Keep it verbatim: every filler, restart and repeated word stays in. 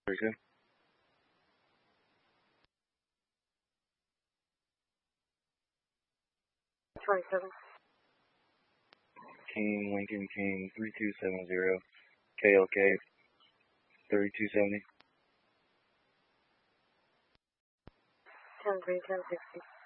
Very good. twenty-seven. King, Lincoln, King, three two seven zero, K L K, thirty-two seventy. ten three, ten sixty.